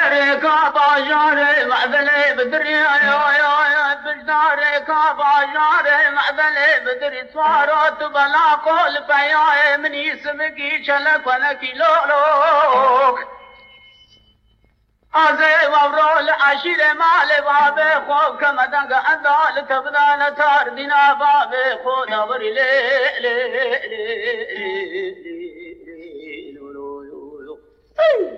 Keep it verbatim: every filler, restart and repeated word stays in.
باجار معذلي بدري يا يا بجدار كاباجار معذلي بدري صارت بلا قول بيا من اسمك شلك وانا كيلولوك ازي وبرول عشير مال باب خو كما دنگ اندال تبدال تار دينا باب خو دبر لي لي لي